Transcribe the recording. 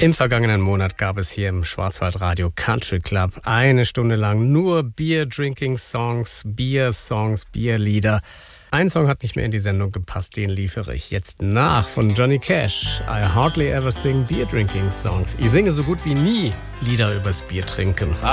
Im vergangenen Monat gab es hier im Schwarzwaldradio Country Club 1 Stunde lang nur Beer-Drinking-Songs, Bier-Songs, Bierlieder. Ein Song hat nicht mehr in die Sendung gepasst, den liefere ich jetzt nach von Johnny Cash. I hardly ever sing Beer-Drinking-Songs. Ich singe so gut wie nie Lieder übers Bier trinken.